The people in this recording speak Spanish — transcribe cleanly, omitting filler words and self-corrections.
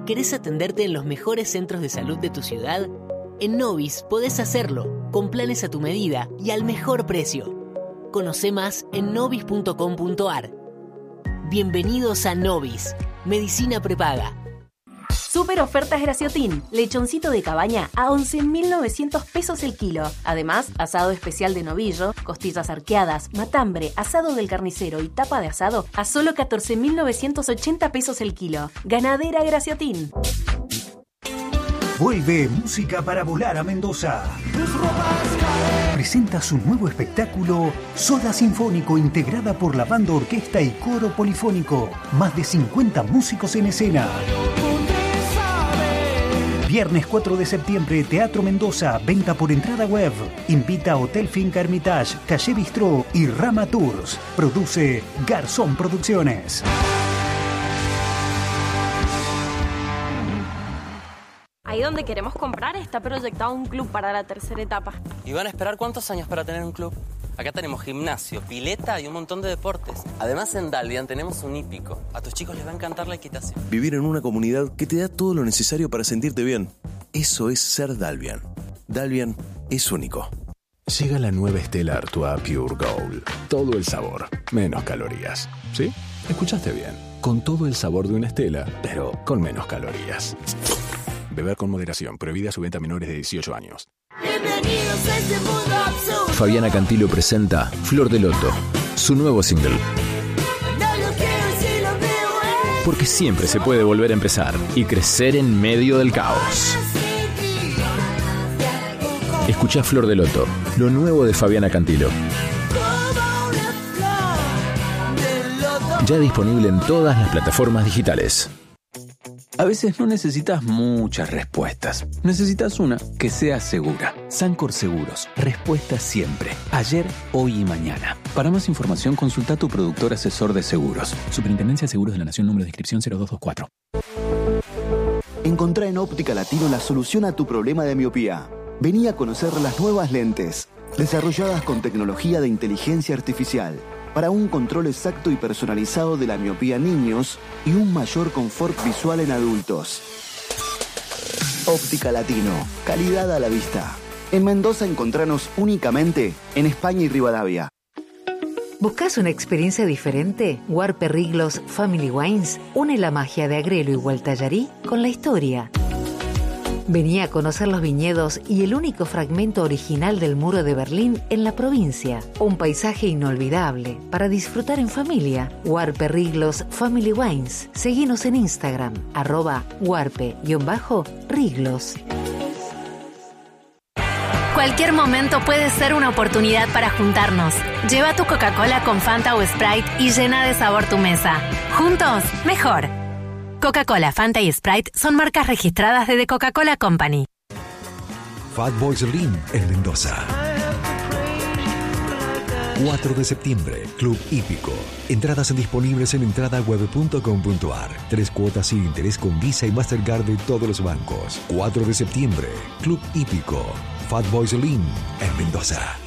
¿Querés atenderte en los mejores centros de salud de tu ciudad? En Novis podés hacerlo, con planes a tu medida y al mejor precio. Conocé más en novis.com.ar. Bienvenidos a Novis, medicina prepaga. Super ofertas Graciotin. Lechoncito de cabaña a 11.900 pesos el kilo. Además, asado especial de novillo, costillas arqueadas, matambre, asado del carnicero y tapa de asado a solo 14.980 pesos el kilo. Ganadera Graciotin. Vuelve Música para Volar a Mendoza. Presenta su nuevo espectáculo Soda Sinfónico, integrada por la banda, orquesta y coro polifónico. Más de 50 músicos en escena. Viernes 4 de septiembre, Teatro Mendoza, venta por entrada web. Invita a Hotel Finca Hermitage, Calle Bistró y Rama Tours. Produce Garzón Producciones. Ahí donde queremos comprar está proyectado un club para la tercera etapa. ¿Y van a esperar cuántos años para tener un club? Acá tenemos gimnasio, pileta y un montón de deportes. Además, en Dalvian tenemos un hípico. A tus chicos les va a encantar la equitación. Vivir en una comunidad que te da todo lo necesario para sentirte bien. Eso es ser Dalvian. Dalvian es único. Llega la nueva Stella Artois Pure Gold. Todo el sabor, menos calorías. ¿Sí? Escuchaste bien. Con todo el sabor de una Stella, pero con menos calorías. Beber con moderación. Prohibida su venta a menores de 18 años. Bienvenidos a este mundo absurdo. Fabiana Cantilo presenta Flor de Loto, su nuevo single. No lo quiero si lo veo. Porque siempre se puede volver a empezar y crecer en medio del caos. Escuchá Flor de Loto, lo nuevo de Fabiana Cantilo. Ya disponible en todas las plataformas digitales. A veces no necesitas muchas respuestas. Necesitas una que sea segura. Sancor Seguros. Respuesta siempre. Ayer, hoy y mañana. Para más información, consulta a tu productor asesor de seguros. Superintendencia de Seguros de la Nación, número de inscripción 0224. Encontrá en Óptica Latino la solución a tu problema de miopía. Vení a conocer las nuevas lentes, desarrolladas con tecnología de inteligencia artificial, para un control exacto y personalizado de la miopía en niños y un mayor confort visual en adultos. Óptica Latino, calidad a la vista. En Mendoza encontranos únicamente en España y Rivadavia. ¿Buscás una experiencia diferente? Huarpe Riglos Family Wines une la magia de Agrelo y Gualtallarí con la historia. Vení a conocer los viñedos y el único fragmento original del muro de Berlín en la provincia. Un paisaje inolvidable para disfrutar en familia. Huarpe Riglos Family Wines. Seguinos en Instagram, @huarpe_riglos. Cualquier momento puede ser una oportunidad para juntarnos. Lleva tu Coca-Cola con Fanta o Sprite y llena de sabor tu mesa. Juntos, mejor. Coca-Cola, Fanta y Sprite son marcas registradas de The Coca-Cola Company. Fatboy Slim en Mendoza. 4 de septiembre, Club Hípico. Entradas disponibles en entradaweb.com.ar. 3 cuotas sin interés con Visa y Mastercard de todos los bancos. 4 de septiembre, Club Hípico. Fatboy Slim en Mendoza.